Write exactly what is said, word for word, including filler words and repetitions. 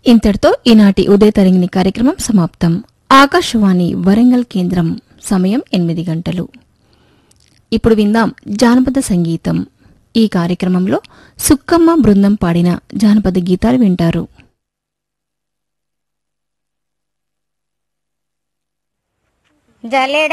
ఇంతటితో ఈనాటి ఉదయ తరంగిణి కార్యక్రమం సమాప్తం. ఆకాశవాణి వరంగల్ కేంద్రం. సమయం ఎనిమిది గంటలు. ఇప్పుడు విందాం జానపద సంగీతం. ఈ కార్యక్రమంలో సుక్కమ్మ బృందం పాడిన జానపద గీతాలు వింటారు. జల్లెడ